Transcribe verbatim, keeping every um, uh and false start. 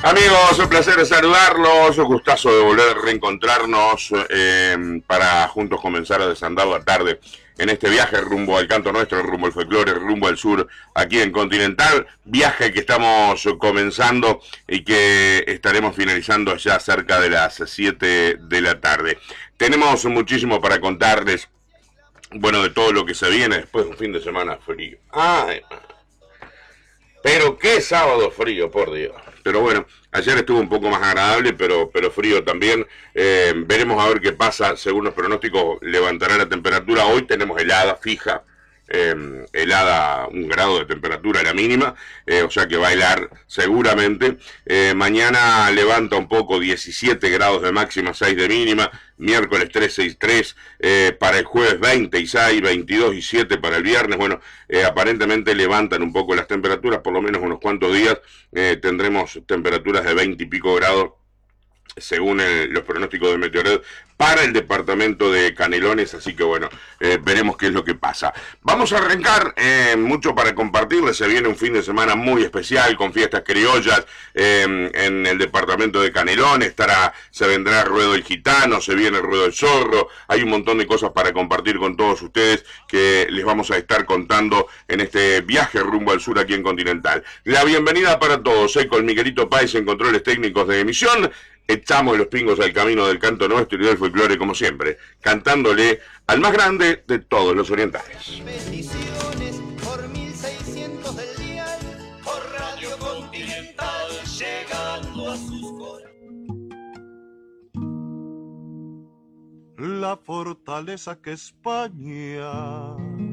Amigos, un placer saludarlos, un gustazo de volver a reencontrarnos eh, para juntos comenzar a desandar la tarde en este viaje rumbo al canto nuestro, rumbo al folclore, rumbo al sur, aquí en Continental, viaje que estamos comenzando y que estaremos finalizando ya cerca de las siete de la tarde. Tenemos muchísimo para contarles, bueno, de todo lo que se viene después de un fin de semana frío. Ay, pero qué sábado frío, por Dios. Pero bueno, ayer estuvo un poco más agradable, pero, pero frío también. Eh, veremos a ver qué pasa. Según los pronósticos, levantará la temperatura. Hoy tenemos helada fija. Eh, helada, un grado de temperatura la mínima, eh, o sea que va a helar seguramente. Eh, mañana levanta un poco, diecisiete grados de máxima, seis de mínima. Miércoles trece y tres, eh, para el jueves veinte y seis, veintidós y siete para el viernes. Bueno, eh, aparentemente levantan un poco las temperaturas, por lo menos unos cuantos días eh, tendremos temperaturas de veinte y pico grados según el, los pronósticos de Meteorred para el departamento de Canelones, así que bueno, eh, veremos qué es lo que pasa. Vamos a arrancar, eh, mucho para compartirles, se viene un fin de semana muy especial con fiestas criollas eh, en el departamento de Canelones, estará, se vendrá el Ruedo del Gitano, se viene el Ruedo del Zorro, hay un montón de cosas para compartir con todos ustedes que les vamos a estar contando en este viaje rumbo al sur aquí en Continental. La bienvenida para todos, soy con Miguelito Páez en controles técnicos de emisión. Echamos los pingos al camino del canto nuestro y del folclore como siempre, cantándole al más grande de todos los orientales. Bendiciones por mil seiscientos del día, por Radio Continental, llegando a sus corazones. La fortaleza que España